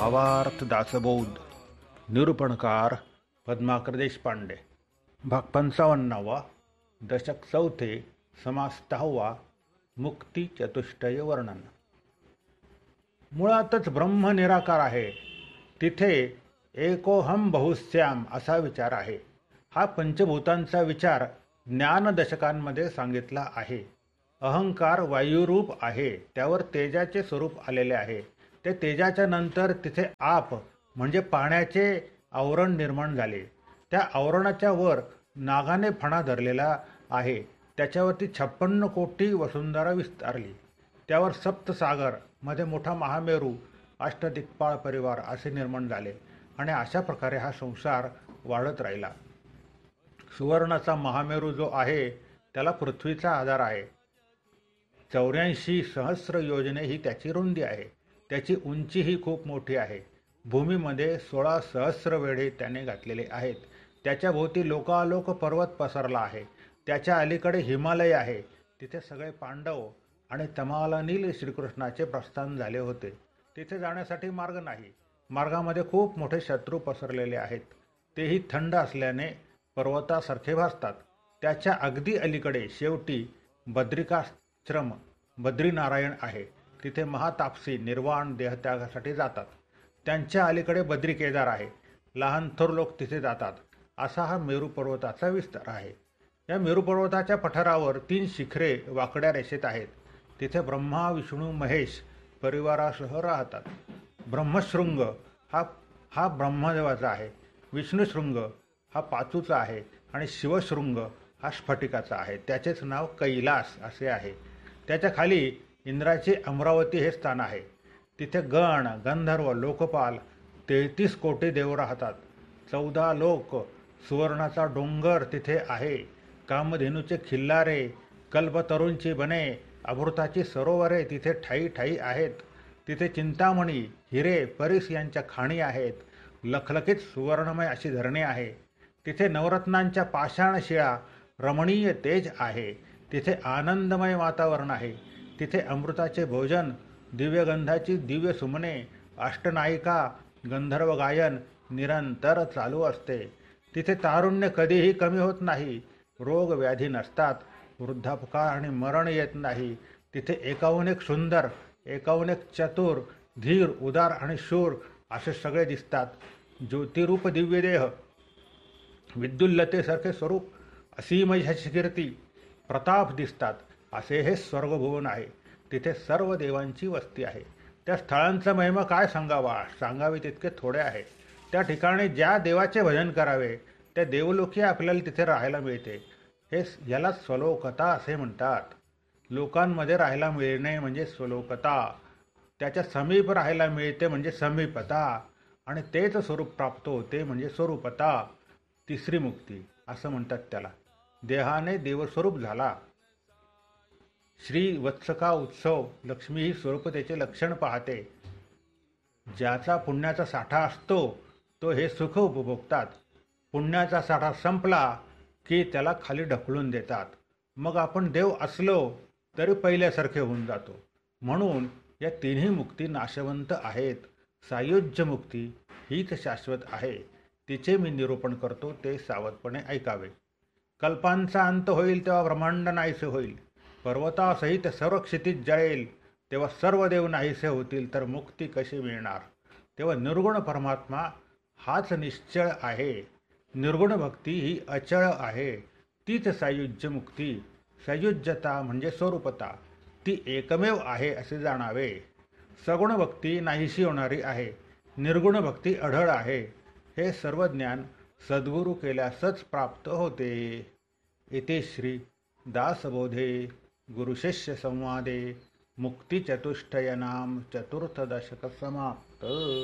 भावार्थ दासबोध निरूपणकार पद्माकर देशपांडे भाग 55 दशक 4 समास 10 मुक्ती चतुष्टय वर्णन। मुळातच ब्रह्म निराकार आहे, तिथे एकोहम बहुश्याम असा विचार आहे। हा पंचभूतांचा विचार ज्ञानदशकांमध्ये सांगितला आहे। अहंकार वायुरूप आहे, त्यावर तेजाचे स्वरूप आलेले आहे। ते तेजाच्या नंतर तिथे आप म्हणजे पाण्याचे आवरण निर्माण झाले। त्या आवरणाच्या वर नागाने फणा धरलेला आहे, त्याच्यावरती 56 कोटी वसुंधरा विस्तारली। त्यावर सप्तसागर मध्ये मोठा महामेरू, अष्टदिक्पाळ परिवार असे निर्माण झाले आणि अशा प्रकारे हा संसार वाढत राहिला। सुवर्णाचा महामेरू जो आहे त्याला पृथ्वीचा आधार आहे। 84 सहस्र योजने ही त्याची रुंदी आहे। त्याची उंची ही खूप मोठी आहे। भूमीमध्ये 16 सहस्र वेढे त्याने घातलेले आहेत। त्याच्या भोवती लोकालोक पर्वत पसरला आहे। त्याच्या अलीकडे हिमालय आहे। तिथे सगळे पांडव आणि तमालनील श्रीकृष्णाचे प्रस्थान झाले होते। तिथे जाण्यासाठी मार्ग नाही। मार्गामध्ये खूप मोठे शत्रू पसरलेले आहेत, तेही थंड असल्याने पर्वतासारखे भासतात। त्याच्या अगदी अलीकडे शेवटी बद्रिकाश्रम बद्रीनारायण आहे। तिथे महातापसी निर्वाण देहत्यागासाठी जातात। त्यांच्या अलीकडे बद्रीकेदार आहे। लहान थोर लोक तिथे जातात। असा हा मेरू पर्वताचा विस्तार आहे। या मेरू पर्वताच्या पठारावर 3 शिखरे वाकड्या रेषेत आहेत। तिथे ब्रह्मा विष्णू महेश परिवारासह राहतात। ब्रह्मशृंग हा ब्रह्मदेवाचा आहे। विष्णुशृंग हा पाचूचा आहे आणि शिवशृंग हा स्फटिकाचा आहे। त्याचेच नाव कैलास असे आहे। त्याच्या खाली इंद्राची अमरावती हे स्थान आहे। तिथे गण गंधर्व लोकपाल 33 कोटी देव राहतात। 14 लोक, सुवर्णाचा डोंगर तिथे आहे। कामधेनूचे खिल्लारे, कल्पतरूंची बने, अमृताची सरोवरे तिथे ठाई ठाई आहेत। तिथे चिंतामणी, हिरे, परीस यांच्या खाणी आहेत। लखलखीत सुवर्णमय अशी धरणी आहे। तिथे नवरत्नांच्या पाषाण शिळा, रमणीय तेज आहे। तिथे आनंदमय वातावरण आहे। तिथे अमृताचे भोजन, दिव्यगंधाची दिव्य सुमने, अष्टनायिका, गंधर्व गायन निरंतर चालू असते। तिथे तारुण्य कधीही कमी होत नाही। रोग व्याधी नसतात। वृद्धापकाळ आणि मरण येत नाही। तिथे एकाहून एक सुंदर, एकाहून एक चतुर, धीर, उदार आणि शूर असे सगळे दिसतात। ज्योतिरूप दिव्य देह, विद्युल्लतेसारखे स्वरूप, असीम यश कीर्ती, प्रताप दिसतात। असे हे स्वर्गभुवन आहे। तिथे सर्व देवांची वस्ती आहे। त्या स्थळांचा महिमा काय सांगावा, सांगावे तितके थोडे आहे। त्या ठिकाणी ज्या देवाचे भजन करावे त्या देवलोकी आपल्याला तिथे राहायला मिळते। याला स्वलोकता असे म्हणतात। लोकांमध्ये राहायला मिळणे म्हणजे स्वलोकता, त्याच्या समीप राहायला मिळते म्हणजे समीपता, आणि तेच स्वरूप प्राप्त होते म्हणजे स्वरूपता, तिसरी मुक्ती असं म्हणतात त्याला। देहाने देवस्वरूप झाला। श्री वत्सका उत्सव लक्ष्मी ही स्वरूपतेचे लक्षण पाहते। ज्याचा पुण्याचा साठा असतो तो हे सुख उपभोगतात। पुण्याचा साठा संपला की त्याला खाली ढकलून देतात। मग आपण देव असलो तरी पहिल्यासारखे होऊन जातो। म्हणून या तिन्ही मुक्ती नाशवंत आहेत। सायुज्य मुक्ती हीच शाश्वत आहे। तिचे मी निरूपण करतो, ते सावधपणे ऐकावे। कल्पांचा अंत होईल तेव्हा ब्रह्मांड नाहीसे होईल। पर्वतासहित सर्व क्षितिज जळेल तेव्हा सर्व देव नाहीसे होतील, तर मुक्ती कशी मिळणार? तेव्हा निर्गुण परमात्मा हाच निश्चळ आहे। निर्गुण भक्ती ही अचळ आहे। तीच सायुज्य मुक्ती। सायुज्यता म्हणजे स्वरूपता, ती एकमेव आहे असे जाणावे। सगुण भक्ती नाहीशी होणारी आहे। निर्गुण भक्ती अढळ आहे। हे सर्व ज्ञान सद्गुरू केल्यासच प्राप्त होते। इति श्री दासबोधे गुरुशिष्य संवादे मुक्तिचतुष्टय नाम चतुर्थ दशक समाप्त।